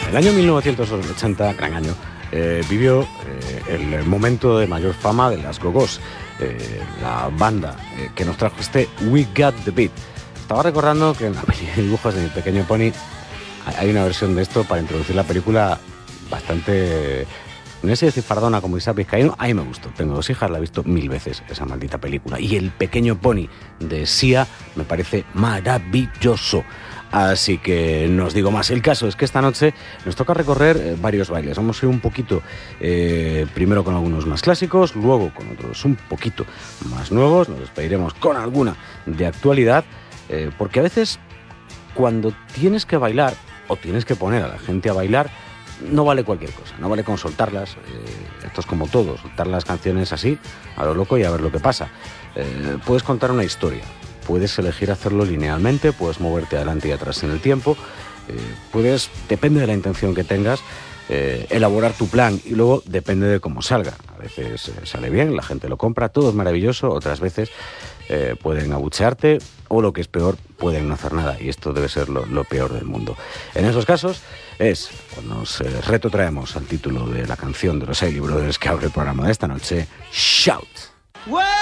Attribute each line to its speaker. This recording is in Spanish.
Speaker 1: El año 1980, gran año, vivió el momento de mayor fama de las Go-Go's, la banda que nos trajo este We Got the Beat. Estaba recordando que en la peli de dibujos de Mi Pequeño Pony hay una versión de esto para introducir la película bastante, no sé si decir fardona como Isaac Vizcaíno. A mí me gustó, tengo 2 hijas, la he visto 1000 veces esa maldita película. Y El Pequeño Pony de Sia me parece maravilloso. Así que no os digo más. El caso es que esta noche nos toca recorrer varios bailes. Vamos a ir un poquito, primero con algunos más clásicos, luego con otros un poquito más nuevos. Nos despediremos con alguna de actualidad, porque a veces cuando tienes que bailar o tienes que poner a la gente a bailar, no vale cualquier cosa, no vale con soltarlas. Esto es como todo, soltar las canciones así, a lo loco y a ver lo que pasa. Puedes contar una historia. Puedes elegir hacerlo linealmente, puedes moverte adelante y atrás en el tiempo, puedes, depende de la intención que tengas, elaborar tu plan y luego depende de cómo salga. A veces sale bien, la gente lo compra, todo es maravilloso, otras veces pueden abuchearte o lo que es peor, pueden no hacer nada y esto debe ser lo peor del mundo. En esos casos es cuando nos retrotraemos al título de la canción de los Ailey Brothers que abre el programa de esta noche, Shout.